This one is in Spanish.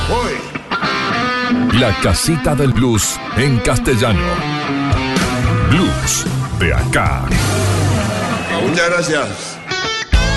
voy. La casita del blues en castellano. Blues de acá. Muchas gracias.